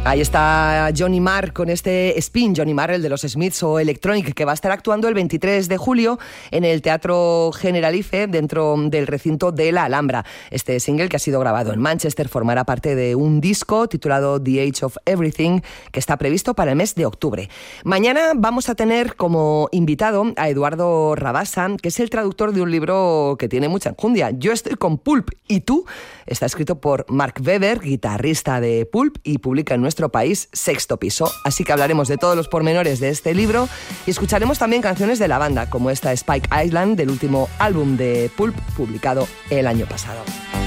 Ahí está Johnny Marr con este Spin, Johnny Marr, el de los Smiths o Electronic, que va a estar actuando el 23 de julio en el Teatro Generalife dentro del recinto de la Alhambra. Este single, que ha sido grabado en Manchester, formará parte de un disco titulado The Age of Everything, que está previsto para el mes de octubre. Mañana vamos a tener como invitado a Eduardo Rabasa, que es el traductor de un libro que tiene mucha enjundia. Yo estoy con Pulp, ¿y tú? Está escrito por Mark Webber, guitarrista de Pulp, y publica en nuestro país Sexto Piso. Así que hablaremos de todos los pormenores de este libro y escucharemos también canciones de la banda, como esta Spike Island del último álbum de Pulp, publicado el año pasado.